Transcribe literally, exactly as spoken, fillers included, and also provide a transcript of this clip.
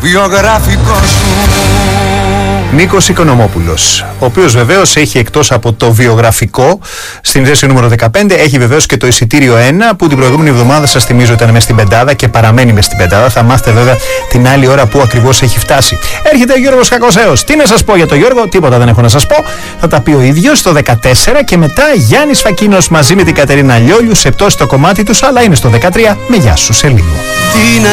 βιογραφικό σου. Νίκος Οικονομόπουλος, ο οποίος βεβαίως έχει εκτός από το βιογραφικό στην θέση νούμερο δεκαπέντε, έχει βεβαίως και το εισιτήριο ένα που την προηγούμενη εβδομάδα σας θυμίζω ήταν μες στην πεντάδα και παραμένει μες στην πεντάδα. Θα μάθετε βέβαια την άλλη ώρα που ακριβώς έχει φτάσει. Έρχεται ο Γιώργος Κακοσέος. Τι να σας πω για τον Γιώργο, τίποτα δεν έχω να σας πω. Θα τα πει ο ίδιος το δεκατέσσερα και μετά Γιάννης Φακίνος μαζί με την Κατερίνα Λιόλιου σε πτώση το κομμάτι τους, αλλά είναι στο δεκατρία με γεια σου σε λίγο. Τι να